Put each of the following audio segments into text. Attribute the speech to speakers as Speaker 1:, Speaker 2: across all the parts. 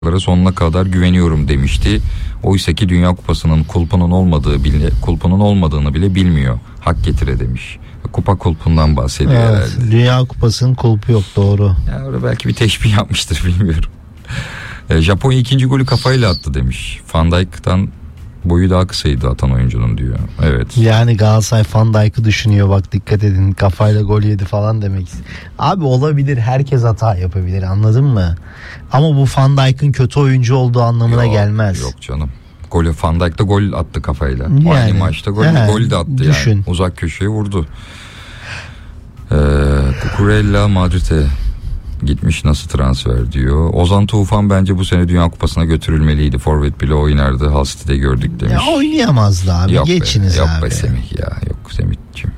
Speaker 1: sonuna kadar güveniyorum demişti. Oysa ki Dünya Kupası'nın kulpunun olmadığını bile bilmiyor. Hak getire demiş. Kupa kulpundan bahsediyor herhalde.
Speaker 2: Dünya Kupası'nın kulpu yok, doğru.
Speaker 1: Yani orada belki bir teşbih yapmıştır, bilmiyorum. Japonya ikinci golü kafayla attı demiş. Van Dijk'tan boyu daha kısaydı atan oyuncunun diyor. Evet.
Speaker 2: Yani Galatasaray Van Dijk'ı düşünüyor, bak dikkat edin, kafayla gol yedi falan demek. Abi olabilir, herkes hata yapabilir, anladın mı? Ama bu Van Dijk'ın kötü oyuncu olduğu anlamına gelmez.
Speaker 1: Yok canım. Van Dijk da gol attı kafayla.
Speaker 2: Yani,
Speaker 1: aynı maçta gol de attı
Speaker 2: düşün.
Speaker 1: yani. Uzak köşeye vurdu. Cucurella Madrid'e gitmiş, nasıl transfer diyor. Ozan Tufan bence bu sene Dünya Kupası'na götürülmeliydi. Forvet bile oynardı. Hull City'de gördük demiş.
Speaker 2: Ya oynayamazdı abi.
Speaker 1: Yok
Speaker 2: geçiniz
Speaker 1: be,
Speaker 2: abi.
Speaker 1: Yok be Semih ya. Yok Semih'ciğim.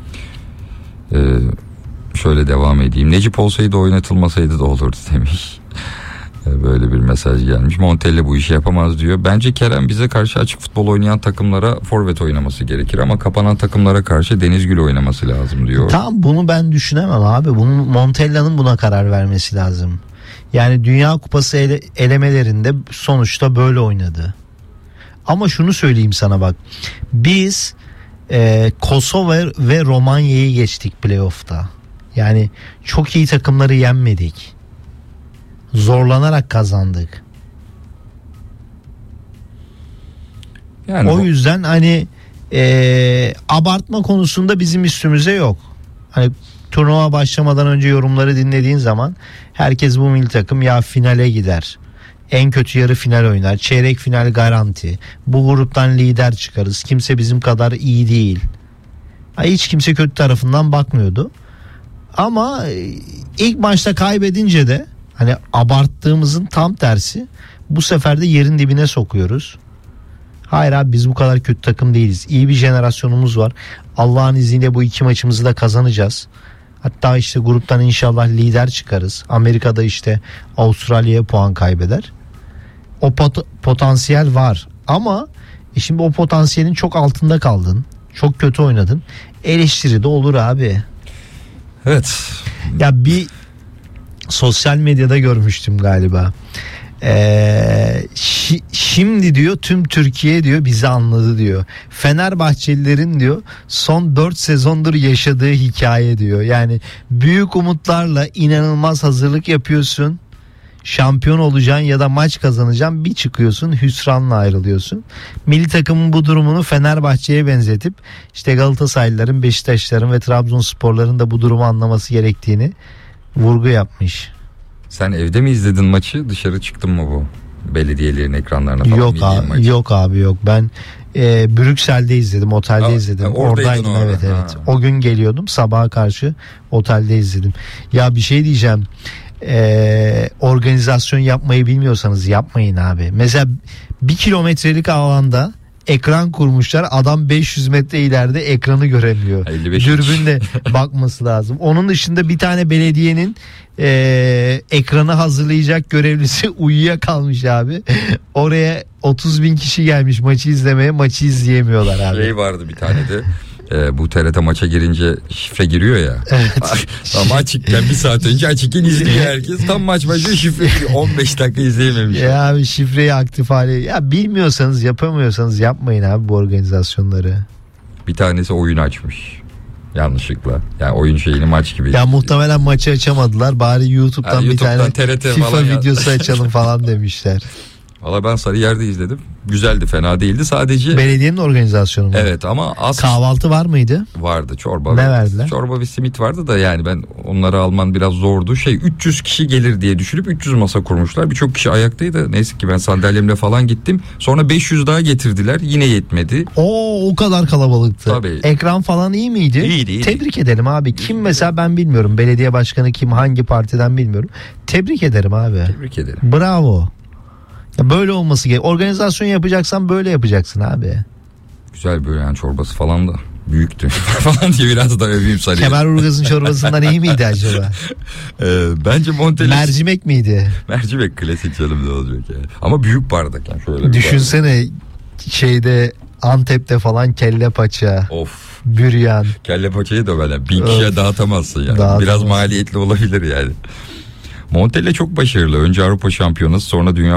Speaker 1: Şöyle devam edeyim. Necip olsaydı oynatılmasaydı da olurdu demiş. Böyle bir mesaj gelmiş. Montella bu işi yapamaz diyor. Bence Kerem bize karşı açık futbol oynayan takımlara forvet oynaması gerekir ama kapanan takımlara karşı Denizgül oynaması lazım diyor.
Speaker 2: Tam bunu ben düşünemem abi. Bunun Montella'nın buna karar vermesi lazım. Yani Dünya Kupası elemelerinde sonuçta böyle oynadı. Ama şunu söyleyeyim sana bak. Biz Kosova ve Romanya'yı geçtik playoff'ta. Yani çok iyi takımları yenmedik. Zorlanarak kazandık. Yani o yüzden hani abartma konusunda bizim üstümüze yok. Hani turnuva başlamadan önce yorumları dinlediğin zaman herkes bu milli takım ya finale gider, en kötü yarı final oynar, çeyrek final garanti, bu gruptan lider çıkarız, kimse bizim kadar iyi değil. Hiç kimse kötü tarafından bakmıyordu. Ama ilk maçta kaybedince de hani abarttığımızın tam tersi, bu sefer de yerin dibine sokuyoruz. Hayır abi, biz bu kadar kötü takım değiliz. İyi bir jenerasyonumuz var. Allah'ın izniyle bu iki maçımızı da kazanacağız. Hatta işte gruptan inşallah lider çıkarız. Amerika'da işte Avustralya'ya puan kaybeder. O potansiyel var. Ama şimdi o potansiyelin çok altında kaldın. Çok kötü oynadın. Eleştiri de olur abi.
Speaker 1: Evet.
Speaker 2: Ya bir sosyal medyada görmüştüm galiba. Şimdi diyor tüm Türkiye diyor bizi anladı diyor. Fenerbahçelilerin diyor son 4 sezondur yaşadığı hikaye diyor. Yani büyük umutlarla inanılmaz hazırlık yapıyorsun. Şampiyon olacaksın ya da maç kazanacaksın, bir çıkıyorsun hüsranla ayrılıyorsun. Milli takımın bu durumunu Fenerbahçe'ye benzetip işte Galatasaraylıların, Beşiktaşların ve Trabzonsporların da bu durumu anlaması gerektiğini vurgu yapmış.
Speaker 1: Sen evde mi izledin maçı, dışarı çıktın mı bu belediyelerin ekranlarına falan?
Speaker 2: Yok abi yok, ben Brüksel'de izledim, otelde izledim. Oradaydım evet. O gün geliyordum, sabaha karşı otelde izledim. Ya bir şey diyeceğim, organizasyon yapmayı bilmiyorsanız yapmayın abi. Mesela 1 kilometrelik alanda ekran kurmuşlar, adam 500 metre ileride ekranı göremiyor. Dürbünle bakması lazım. Onun dışında bir tane belediyenin ekranı hazırlayacak görevlisi uyuyakalmış abi. Oraya 30.000 kişi gelmiş maçı izlemeye, maçı izleyemiyorlar abi.
Speaker 1: Vardı bir tane de. Bu TRT maça girince şifre giriyor ya.
Speaker 2: Evet.
Speaker 1: Tam açıkken bir saat önce açıkken izliyor herkes. Tam maç başlıyor, şifre giriyor. 15 dakika izleyememiş.
Speaker 2: Ya abi şifreyi aktif hale. Ya bilmiyorsanız, yapamıyorsanız yapmayın abi bu organizasyonları.
Speaker 1: Bir tanesi oyun açmış. Yanlışlıkla. Yani oyun şeyini maç gibi.
Speaker 2: Ya muhtemelen maçı açamadılar. Bari YouTube'dan bir tane
Speaker 1: TRT
Speaker 2: FIFA videosu açalım falan demişler.
Speaker 1: Valla ben Sarıyer'de izledim. Güzeldi, fena değildi. Sadece
Speaker 2: belediyenin organizasyonu mu?
Speaker 1: Evet ama
Speaker 2: kahvaltı var mıydı?
Speaker 1: Vardı, çorba.
Speaker 2: Ne verdiler?
Speaker 1: Çorba ve simit vardı da yani ben onları alman biraz zordu. 300 kişi gelir diye düşünüp 300 masa kurmuşlar. Birçok kişi ayaktaydı. Neyse ki ben sandalyemle falan gittim. Sonra 500 daha getirdiler. Yine yetmedi.
Speaker 2: O kadar kalabalıktı.
Speaker 1: Tabii.
Speaker 2: Ekran falan iyi miydi?
Speaker 1: İyiydi.
Speaker 2: Tebrik edelim abi. Kim mesela ben bilmiyorum. Belediye başkanı kim, hangi partiden bilmiyorum. Tebrik ederim abi.
Speaker 1: Tebrik ederim.
Speaker 2: Bravo. Ya böyle olması gerek. Organizasyon yapacaksan böyle yapacaksın abi.
Speaker 1: Güzel böyle yani, çorbası falan da büyüktü falan diye biraz da öveyim Sarıyer.
Speaker 2: Kemerburgaz'ın çorbasından iyi miydi acaba?
Speaker 1: Bence Montella.
Speaker 2: Mercimek miydi?
Speaker 1: Mercimek klasik canım, ne olacak yani. Ama büyük bardak yani, şöyle.
Speaker 2: Düşünsene şeyde Antep'te falan kelle paça.
Speaker 1: Of.
Speaker 2: Büryan.
Speaker 1: Kelle paçayı da böyle 1000 kişiye dağıtamazsın yani. Biraz maliyetli olabilir yani. Montella çok başarılı. Önce Avrupa Şampiyonası, sonra Dünya